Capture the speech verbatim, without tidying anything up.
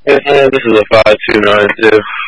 Yeah, this is a five two nine two.